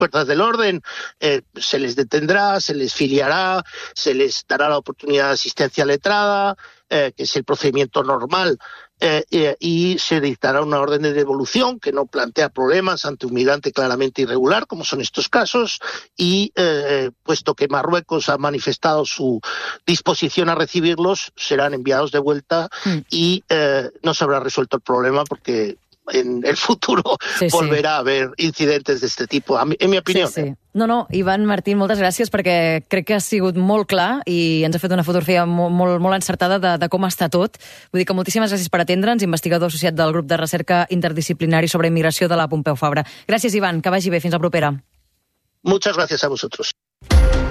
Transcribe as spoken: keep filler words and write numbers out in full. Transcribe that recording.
fuerzas del orden, eh, se les detendrá, se les filiará, se les dará la oportunidad de asistencia letrada, eh, que es el procedimiento normal, eh, eh, y se dictará una orden de devolución que no plantea problemas ante un migrante claramente irregular, como son estos casos, y eh, puesto que Marruecos ha manifestado su disposición a recibirlos, serán enviados de vuelta mm. y eh, no se habrá resuelto el problema porque en el futuro sí, volverà sí. a haver incidentes d'aquest tipus, en mi opinió. Sí, sí. No, no, Ivan Martín, moltes gràcies perquè crec que ha sigut molt clar i ens ha fet una fotografia molt, molt, molt encertada de, de com està tot. Vull dir que moltíssimes gràcies per atendre'ns, investigador associat del grup de recerca interdisciplinari sobre immigració de la Pompeu Fabra. Gràcies, Ivan, que vagi bé. Fins la propera. Muchas gracias a vosotros.